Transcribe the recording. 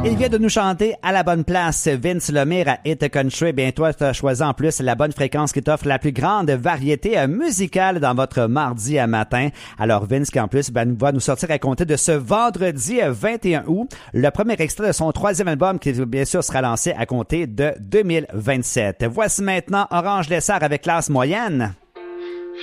Il vient de nous chanter à la bonne place. Vince Lemire à Hit Country. Bien, toi, tu as choisi en plus la bonne fréquence qui t'offre la plus grande variété musicale dans votre mardi à matin. Alors, Vince, qui en plus va nous sortir à compter de ce vendredi 21 août, le premier extrait de son troisième album qui, bien sûr, sera lancé à compter de 2027. Voici maintenant Orange Lessard avec Classe moyenne.